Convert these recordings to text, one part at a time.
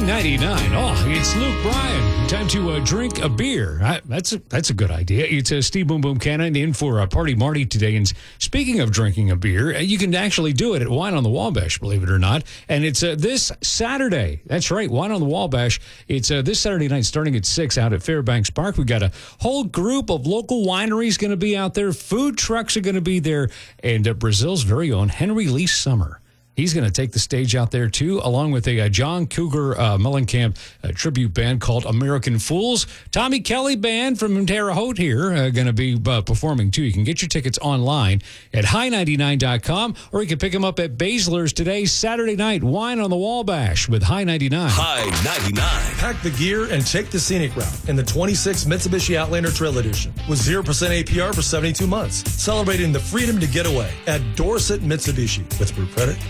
99. Oh, it's Luke Bryan. Time to drink a beer. That's a good idea. It's Steve Boom Boom Cannon in for Party Marty today. And speaking of drinking a beer, you can actually do it at Wine on the Wabash, believe it or not. And it's this Saturday. That's right, Wine on the Wabash. It's this Saturday night starting at 6 out at Fairbanks Park. We got a whole group of local wineries going to be out there. Food trucks are going to be there. And Brazil's very own Henry Lee Summer. He's going to take the stage out there, too, along with a John Cougar Mellencamp tribute band called American Fools. Tommy Kelly Band from Terre Haute here going to be performing, too. You can get your tickets online at high99.com, or you can pick them up at Baszler's today, Saturday night. Wine on the Wabash with High 99. High 99. Pack the gear and take the scenic route in the 26 Mitsubishi Outlander Trail Edition with 0% APR for 72 months. Celebrating the freedom to get away at Dorset Mitsubishi. With Brew Credit.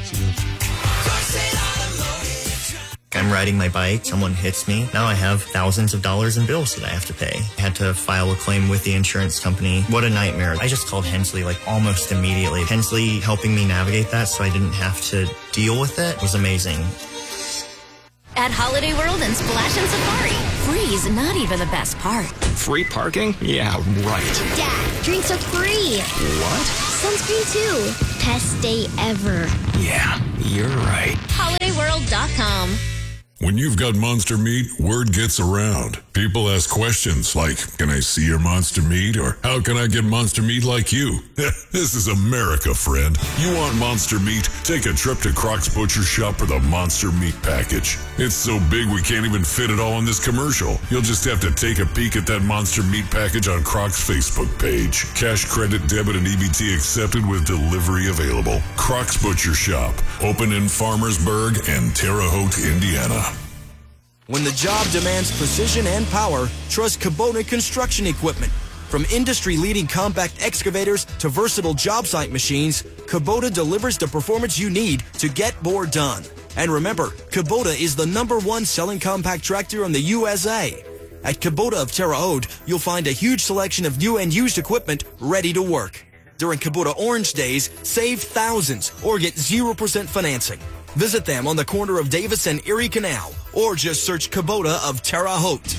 I'm riding my bike, someone hits me. Now I have thousands of dollars in bills that I have to pay. I had to file a claim with the insurance company. What a nightmare. I just called Hensley almost immediately. Hensley helping me navigate that so I didn't have to deal with it was amazing. At Holiday World and Splash and Safari, free's not even the best part. Free parking? Yeah, right. Dad, drinks are free. What? Sunscreen too. Best day ever. Yeah, you're right. HolidayWorld.com. When you've got Monster Meat, word gets around. People ask questions like, can I see your Monster Meat? Or how can I get Monster Meat like you? This is America, friend. You want Monster Meat? Take a trip to Croc's Butcher Shop for the Monster Meat package. It's so big we can't even fit it all in this commercial. You'll just have to take a peek at that Monster Meat package on Croc's Facebook page. Cash, credit, debit, and EBT accepted with delivery available. Croc's Butcher Shop, open in Farmersburg and Terre Haute, Indiana. When the job demands precision and power, trust Kubota Construction Equipment. From industry-leading compact excavators to versatile job site machines, Kubota delivers the performance you need to get more done. And remember, Kubota is the #1 selling compact tractor in the USA. At Kubota of Terre Haute, you'll find a huge selection of new and used equipment ready to work. During Kubota Orange Days, save thousands or get 0% financing. Visit them on the corner of Davis and Erie Canal, or just search Kubota of Terre Haute.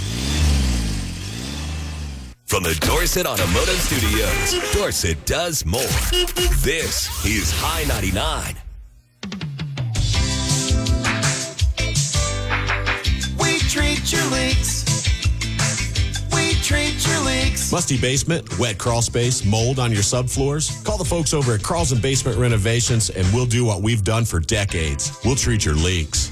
From the Dorset Automotive Studios, Dorset does more. This is High 99. We treat your leaks. We treat your leaks. Musty basement, wet crawl space, mold on your subfloors? Call the folks over at Carlson Basement Renovations and we'll do what we've done for decades. We'll treat your leaks.